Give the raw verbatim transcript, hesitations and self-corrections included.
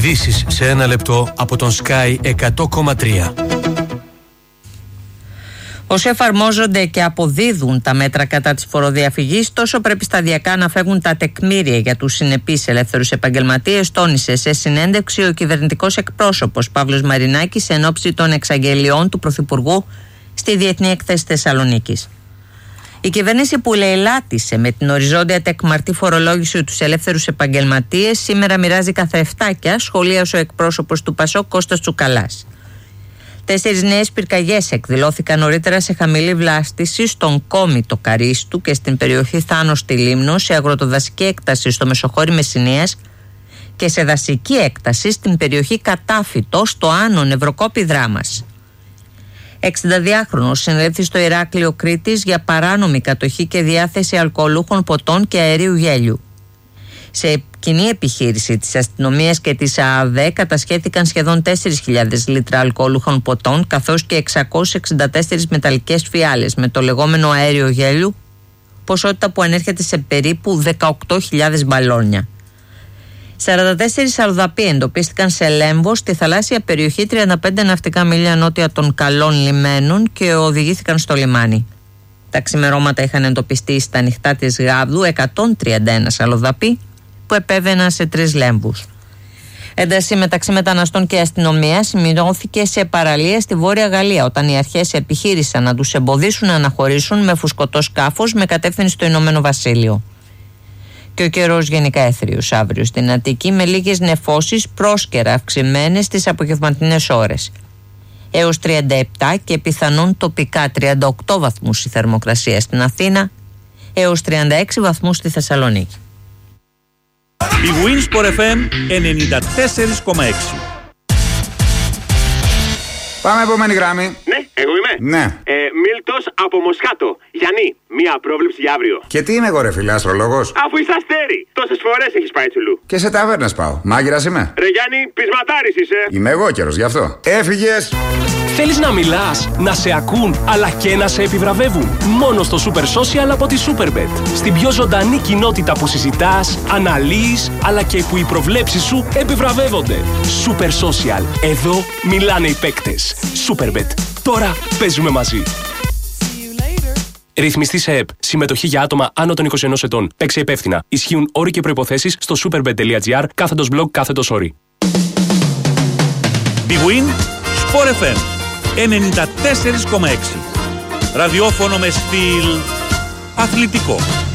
Ειδήσεις σε ένα λεπτό από τον Sky εκατό κόμμα τρία. Όσο εφαρμόζονται και αποδίδουν τα μέτρα κατά της φοροδιαφυγής, τόσο πρέπει σταδιακά να φεύγουν τα τεκμήρια για τους συνεπείς ελεύθερους επαγγελματίες, τόνισε σε συνέντευξη ο κυβερνητικός εκπρόσωπος Παύλος Μαρινάκης εν ώψη των εξαγγελιών του Πρωθυπουργού στη Διεθνή Έκθεση Θεσσαλονίκης. Η κυβέρνηση που λαιλάτισε με την οριζόντια τεκμαρτή φορολόγηση τους ελεύθερους επαγγελματίες σήμερα μοιράζει καθρεφτάκια, σχολίασε ο εκπρόσωπος του Πασόκ Κώστας Τσουκαλάς. Τέσσερις νέες πυρκαγιές εκδηλώθηκαν νωρίτερα σε χαμηλή βλάστηση στον Κόμιτο Καρίστου και στην περιοχή Θάνος στη Λίμνο, σε αγροτοδασική έκταση στο Μεσοχώρι Μεσσηνίας και σε δασική έκταση στην περιοχή Κατάφυτο στο Άνω Νευροκόπη Δράμας. εξηνταδυάχρονος συνελήφθη στο Ηράκλειο Κρήτης για παράνομη κατοχή και διάθεση αλκοολούχων ποτών και αερίου γέλιου. Σε κοινή επιχείρηση της αστυνομίας και της ΑΑΔΕ κατασχέθηκαν σχεδόν τέσσερις χιλιάδες λίτρα αλκοολούχων ποτών, καθώς και εξακόσιες εξήντα τέσσερις μεταλλικές φιάλες με το λεγόμενο αέριο γέλιου, ποσότητα που ανέρχεται σε περίπου δεκαοκτώ χιλιάδες μπαλόνια. σαράντα τέσσερις αλλοδαποί εντοπίστηκαν σε Λέμβο, στη θαλάσσια περιοχή τριάντα πέντε ναυτικά μίλια νότια των καλών λιμένων, και οδηγήθηκαν στο λιμάνι. Τα ξημερώματα είχαν εντοπιστεί στα ανοιχτά της Γάβδου εκατόν τριάντα ένα αλλοδαποί που επέβαιναν σε τρεις λέμβους. Ένταση μεταξύ μεταναστών και αστυνομίας σημειώθηκε σε παραλία στη Βόρεια Γαλλία, όταν οι αρχές επιχείρησαν να τους εμποδίσουν να αναχωρήσουν με φουσκωτό σκάφος με κατεύθυνση στο Ηνωμένο Βασίλειο. Και ο καιρός γενικά έθριος αύριο στην Αττική, με λίγες νεφώσεις πρόσκαιρα αυξημένες στις απογευματινές ώρες. Έως τριάντα επτά και πιθανόν τοπικά τριάντα οκτώ βαθμούς η θερμοκρασία στην Αθήνα, έως τριάντα έξι βαθμούς στη Θεσσαλονίκη. Η Winsport εφ εμ ενενήντα τέσσερα κόμμα έξι. Πάμε επόμενη γράμμη. Ναι, εγώ είμαι. Ναι. Ε, Μίλτος από Μοσχάτο. Γιάννη, μία πρόβλεψη για αύριο. Και τι είμαι εγώ, ρε φίλε, αστρολόγος? Αφού είσαι αστέρι, τόσες φορές έχεις πάει τσουλού. Και σε ταβέρνες πάω. Μάγειρας είμαι. Ρε Γιάννη, πεισματάρης είσαι. Είμαι εγώ καιρος, γι' αυτό. Έφυγες. Θέλεις να μιλάς, να σε ακούν, αλλά και να σε επιβραβεύουν? Μόνο στο Super Social από τη Superbet. Στην πιο ζωντανή κοινότητα που συζητάς, αναλύεις, αλλά και που οι προβλέψεις σου επιβραβεύονται. Super Social. Εδώ μιλάνε οι παίκτες. Superbet. Τώρα παίζουμε μαζί. Ρυθμιστή σε ΕΠ. Συμμετοχή για άτομα άνω των είκοσι ενός ετών. Παίξε υπεύθυνα. Ισχύουν όροι και προϋποθέσεις στο superbet.gr κάθετος blog κάθετος όροι. Big Win Sport εφ εμ ενενήντα τέσσερα κόμμα έξι. Ραδιόφωνο με στυλ αθλητικό.